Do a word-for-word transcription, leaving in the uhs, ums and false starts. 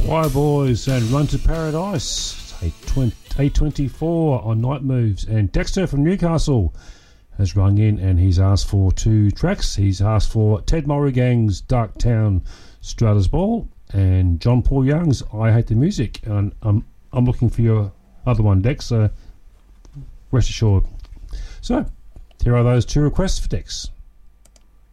Wire Boys and Run to Paradise. eight twenty-four on Night Moves. And Dexter from Newcastle has rung in and he's asked for two tracks. He's asked for Ted Mulligang's Dark Town Strata's Ball and John Paul Young's I Hate the Music. And I'm, I'm looking for your other one, Dex, so rest assured. So, here are those two requests for Dex.